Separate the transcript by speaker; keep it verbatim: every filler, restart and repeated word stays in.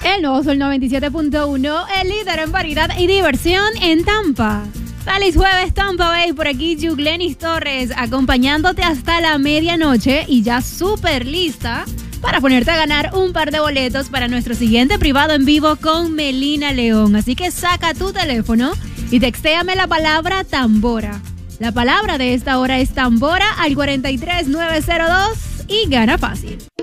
Speaker 1: El nuevo Sol noventa y siete punto uno, el líder en variedad y diversión en Tampa. Feliz jueves, Tampa Bay, por aquí Yuglenis Torres, acompañándote hasta la medianoche y ya súper lista para ponerte a ganar un par de boletos para nuestro siguiente privado en vivo con Melina León. Así que saca tu teléfono y textéame la palabra tambora. La palabra de esta hora es tambora al cuatro tres nueve cero dos y gana fácil.